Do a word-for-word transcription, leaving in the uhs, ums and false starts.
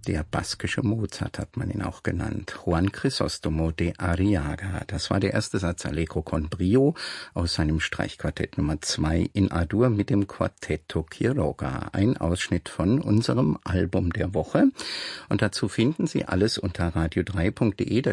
Der baskische Mozart hat man ihn auch genannt. Juan Crisóstomo de Arriaga. Das war der erste Satz Allegro con brio aus seinem Streichquartett Nummer zwei in A-Dur mit dem Quartetto Quiroga. Ein Ausschnitt von unserem Album der Woche. Und dazu finden Sie alles unter radio drei punkt de.